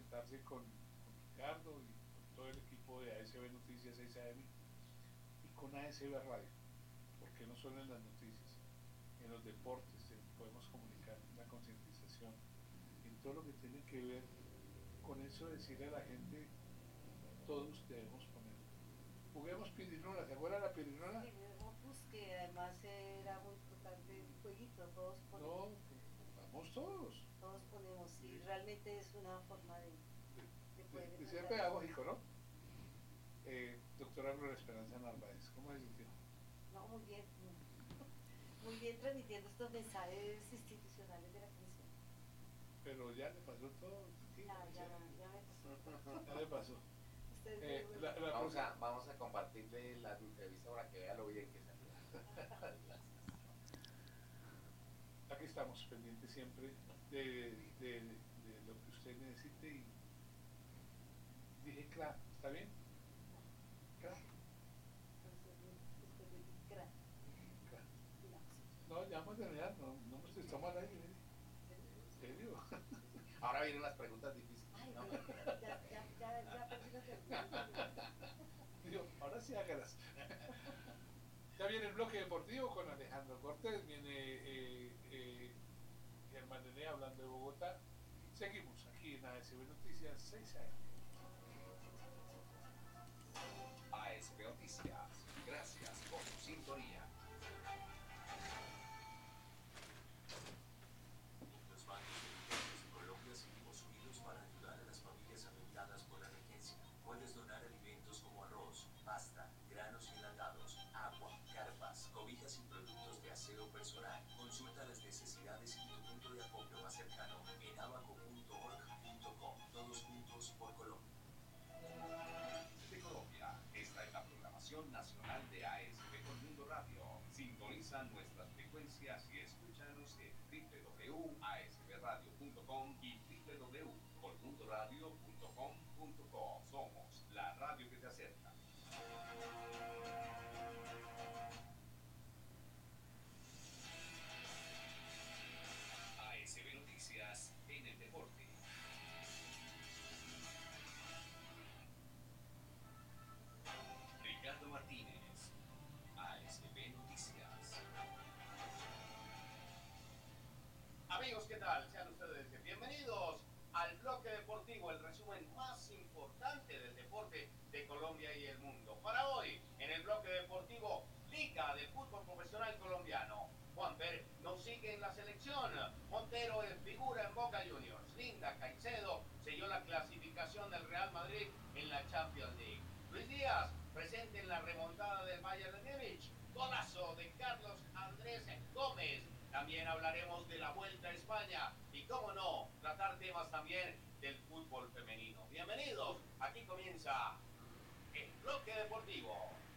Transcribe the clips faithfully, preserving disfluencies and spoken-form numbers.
sentarse con, con Ricardo y con todo el equipo de A S B Noticias seis A M y con A S B Radio, porque no solo en las noticias, en los deportes en, podemos comunicar la concientización, en todo lo que tiene que ver con eso, decirle a la gente, todos debemos poner. Juguemos pirinola, ¿se acuerdan la pirinola? Sí, pues que además era muy importante el jueguito, todos ponemos. No, vamos todos. Todos ponemos, sí, sí. Realmente es una forma de, de, poder de, de ser pedagógico, ¿no? Eh, doctora Gloria Esperanza Narváez, ¿cómo se sintió? No, muy bien, muy bien transmitiendo estos mensajes institucionales de la comisión. Pero ya le pasó todo. Ya, ya, ya me pasó. Ya le pasó. Eh, la, la vamos, a, vamos a compartirle la entrevista para que vea lo bien que salió. Aquí estamos pendientes siempre de, de, de lo que usted necesite y dije claro, ¿está bien? Claro. No, ya vamos a terminar, no, no nos estamos al aire. ¿En serio? Ahora vienen las preguntas difíciles. Ay, ¿no? ya, ya, ya, ya, ya, Digo, ahora sí hágalas. Ya viene el bloque deportivo con Alejandro Cortés, viene eh, eh, Germán René hablando de Bogotá. Seguimos aquí en A S B Noticias seis A M. A S B Noticias, gracias por su sintonía. Los bancos de Colombia seguimos unidos para ayudar a las familias afectadas por la emergencia. Puedes donar alimentos como arroz, pasta, granos enlatados, agua, carpas, cobijas y productos de aseo personal. Consulta las necesidades en tu punto de acopio más cercano en abaco punto org punto com. Todos juntos por Colombia. De Colombia, esta es la programación nacional de A S B Colmundo Radio. Sintoniza nuestras frecuencias y escúchanos en doble u doble u doble u punto a s b radio punto com y doble u doble u doble u punto colmundo radio punto com punto co. Somos la radio que te acerca. A S B Noticias en el deporte. Ricardo Martínez, A S B Noticias. Amigos, ¿qué tal? Sean ustedes bienvenidos al bloque deportivo, el resumen más importante del deporte de Colombia y el mundo. Para hoy, en el bloque deportivo, Liga de Fútbol Profesional Colombiano. Juanfer no sigue en la selección. Montero es figura en Boca Juniors. Linda Caicedo selló la clasificación del Real Madrid en la Champions League. Luis Díaz presente en la remontada del Bayern de Múnich. Golazo de Carlos Andrés Gómez. También hablaremos de la Vuelta a España y, cómo no, tratar temas también del fútbol femenino. Bienvenidos, aquí comienza el bloque deportivo.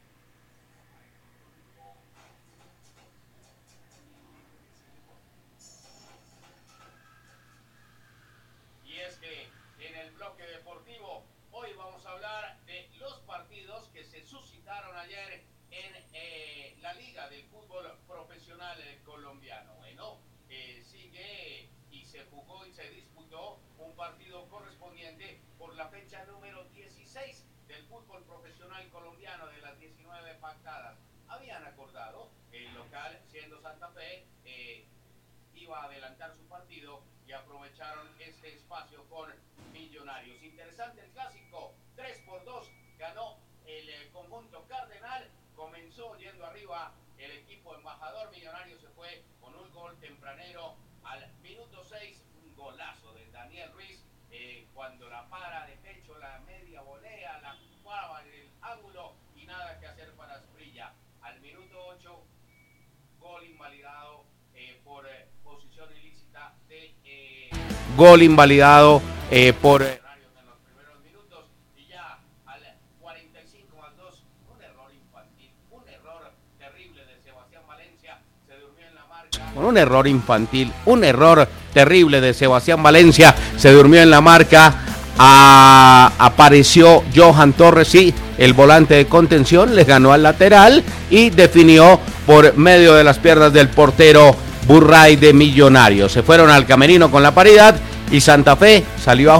Y es que en el bloque deportivo hoy vamos a hablar de los partidos que se suscitaron ayer en eh, la Liga del Fútbol Profesional Colombiano. Bueno, eh, sigue y se jugó y se disputó un partido correspondiente por la fecha número dieciséis del fútbol profesional colombiano, de las diecinueve pactadas. Habían acordado el local, siendo Santa Fe, eh, iba a adelantar su partido y aprovecharon este espacio con Millonarios. Interesante el clásico, tres por dos ganó el eh, conjunto cardenal. Comenzó yendo arriba el equipo embajador. Millonario se fue con un gol tempranero al minuto seis, un golazo de Daniel Ruiz, eh, cuando la para de pecho, la media volea, la jugaba en el ángulo y nada que hacer para Asprilla. Al minuto ocho, gol invalidado eh, por eh, posición ilícita de... Eh, gol invalidado eh, por... en los primeros minutos, y ya al cuarenta y cinco más dos, un error infantil, un error terrible de Sebastián Valencia, se durmió en la marca. Con un error infantil, un error terrible de Sebastián Valencia, se durmió en la marca. A, apareció Johan Torres, sí, el volante de contención, le ganó al lateral y definió por medio de las piernas del portero Burray de Millonarios. Se fueron al camerino con la paridad y Santa Fe salió a